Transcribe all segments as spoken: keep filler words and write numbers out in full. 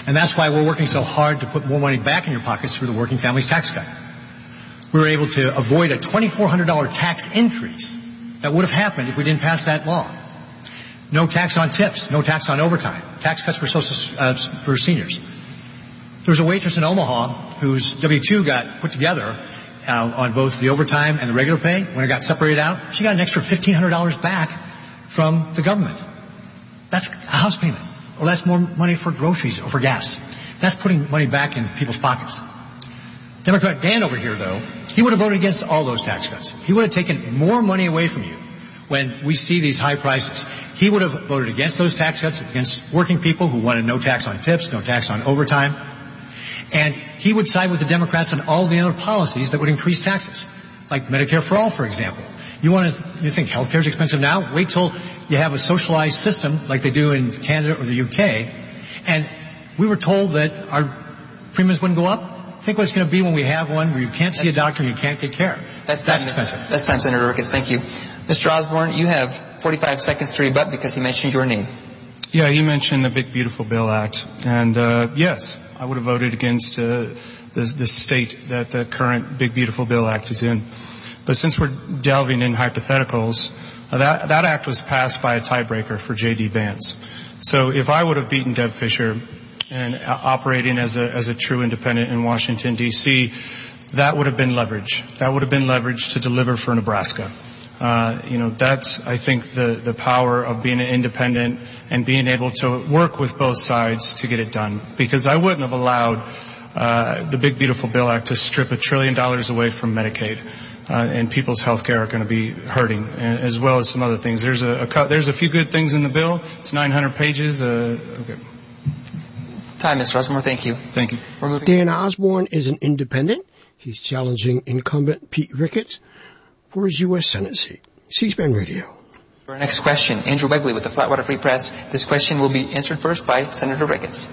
And that's why we're working so hard to put more money back in your pockets through the Working Families Tax Cut. We were able to avoid a twenty-four hundred dollars tax increase that would have happened if we didn't pass that law. No tax on tips, no tax on overtime, tax cuts for social, uh, for seniors. There was a waitress in Omaha whose W two got put together uh, on both the overtime and the regular pay. When it got separated out, she got an extra fifteen hundred dollars back from the government. That's a house payment. Or that's more money for groceries or for gas. That's putting money back in people's pockets. Democrat Dan over here, though, he would have voted against all those tax cuts. He would have taken more money away from you when we see these high prices. He would have voted against those tax cuts, against working people who wanted no tax on tips, no tax on overtime. And he would side with the Democrats on all the other policies that would increase taxes, like Medicare for All, for example. You want to, you think healthcare is expensive now? Wait till you have a socialized system like they do in Canada or the U K. And we were told that our premiums wouldn't go up. Think what it's going to be when we have one where you can't see a doctor and you can't get care. That's, That's time, expensive. That's time, Senator Ricketts. Thank you. Mister Osborne, you have forty-five seconds to rebut because he mentioned your name. Yeah, he mentioned the Big Beautiful Bill Act. And, uh, yes, I would have voted against uh, the, the state that the current Big Beautiful Bill Act is in. But since we're delving in hypotheticals, uh, that, that act was passed by a tiebreaker for J D. Vance. So if I would have beaten Deb Fischer and uh, operating as a, as a true independent in Washington, D C, that would have been leverage. That would have been leverage to deliver for Nebraska. Uh, you know, that's, I think, the, the power of being an independent and being able to work with both sides to get it done. Because I wouldn't have allowed uh, the Big Beautiful Bill Act to strip a trillion dollars away from Medicaid. Uh, and people's health care are going to be hurting, as well as some other things. There's a, a there's a few good things in the bill. It's nine hundred pages. Uh, okay. Time, Mister Osborne. Thank you. Thank you. We're moving. Dan Osborne is an independent. He's challenging incumbent Pete Ricketts for his U S Senate seat. C-SPAN Radio. For our next question, Andrew Begley with the Flatwater Free Press. This question will be answered first by Senator Ricketts.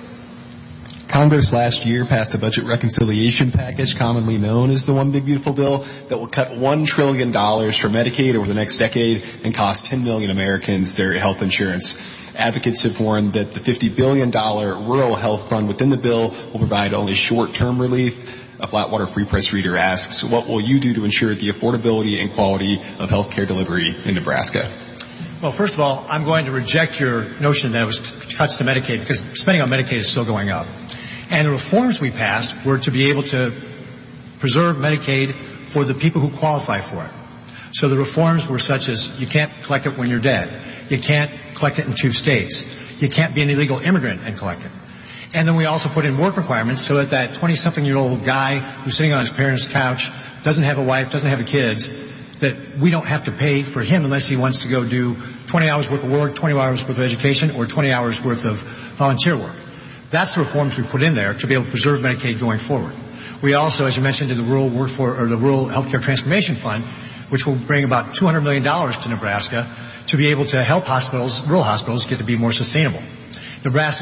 Congress last year passed a budget reconciliation package, commonly known as the One Big Beautiful Bill, that will cut one trillion dollars from Medicaid over the next decade and cost ten million Americans their health insurance. Advocates have warned that the fifty billion dollars rural health fund within the bill will provide only short-term relief. A Flatwater Free Press reader asks, what will you do to ensure the affordability and quality of health care delivery in Nebraska? Well, first of all, I'm going to reject your notion that it was cuts to Medicaid, because spending on Medicaid is still going up. And the reforms we passed were to be able to preserve Medicaid for the people who qualify for it. So the reforms were such as you can't collect it when you're dead. You can't collect it in two states. You can't be an illegal immigrant and collect it. And then we also put in work requirements so that that twenty-something-year-old guy who's sitting on his parents' couch, doesn't have a wife, doesn't have kids, that we don't have to pay for him unless he wants to go do twenty hours worth of work, twenty hours worth of education, or twenty hours worth of volunteer work. That's the reforms we put in there to be able to preserve Medicaid going forward. We also, as you mentioned, did the Rural Workforce or the Rural Healthcare Transformation Fund, which will bring about two hundred million dollars to Nebraska to be able to help hospitals, rural hospitals, get to be more sustainable. Nebraska,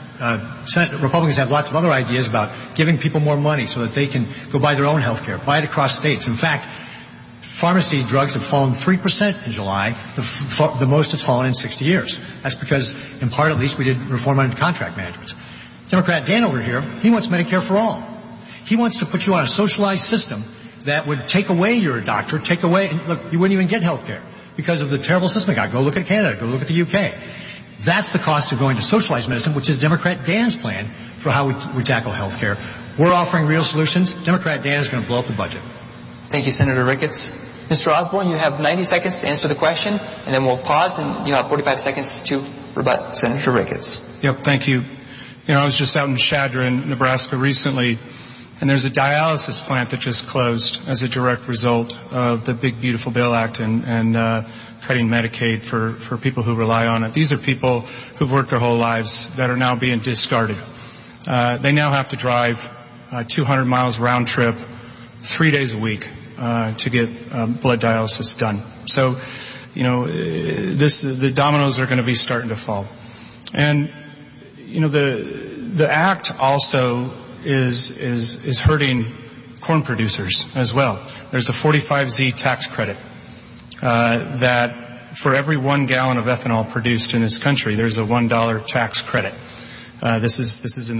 uh, Senate Republicans have lots of other ideas about giving people more money so that they can go buy their own health care, buy it across states. In fact, pharmacy drugs have fallen three percent in July, the, f- the most it's fallen in sixty years. That's because, in part at least, we did reform on contract management. Democrat Dan over here, he wants Medicare for all. He wants to put you on a socialized system that would take away your doctor, take away, and look, you wouldn't even get health care because of the terrible system we got. Go look at Canada, go look at the U K. That's the cost of going to socialized medicine, which is Democrat Dan's plan for how we, we tackle health care. We're offering real solutions. Democrat Dan is going to blow up the budget. Thank you, Senator Ricketts. Mister Osborne, you have ninety seconds to answer the question, and then we'll pause, and you have forty-five seconds to rebut Senator Ricketts. Yep, thank you. You know, I was just out in Chadron, Nebraska recently, and there's a dialysis plant that just closed as a direct result of the Big Beautiful Bill Act and, and uh, cutting Medicaid for, for people who rely on it. These are people who've worked their whole lives that are now being discarded. Uh, they now have to drive uh, two hundred miles round trip three days a week uh, to get um, blood dialysis done. So, you know, this the dominoes are going to be starting to fall. And you know, the the act also is is is hurting corn producers as well. There's a forty-five Z tax credit uh, that for every one gallon of ethanol produced in this country, there's a one dollar tax credit. Uh, this is this is in